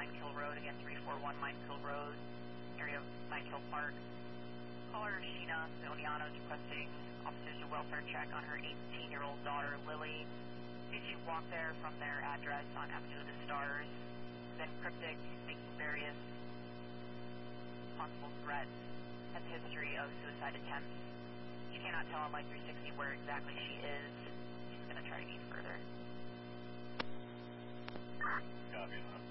Minekill Road, again 341 Minekill Road, area of Minekill Park. Caller Sheena Zoniano is requesting officers to welfare check on her 18-year-old daughter Lily. She walked there from their address on Avenue of the Stars, then cryptic, making various possible threats, has a history of suicide attempts. She cannot tell on Light 360 where exactly she is. She's going to try to get further. Copy.